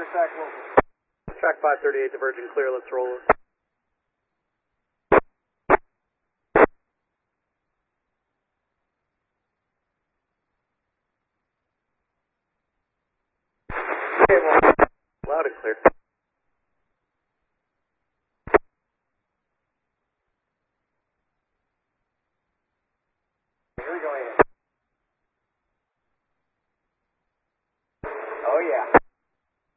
track local. Track 538, diverging clear, let's roll it. Okay, well, loud and clear. Here we go, Ian. Oh, yeah.